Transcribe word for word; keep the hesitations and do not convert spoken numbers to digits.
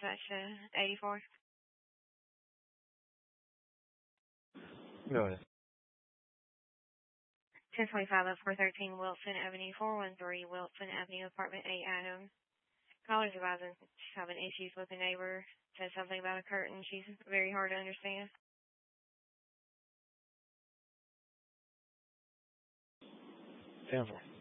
dispatch to eighty-four. Go ahead. ten twenty-five up four thirteen Wilson Avenue, four one three Wilson Avenue, apartment eight, Adam. Caller's advising she's having issues with a neighbor. Said something about a curtain. She's very hard to understand. ten four.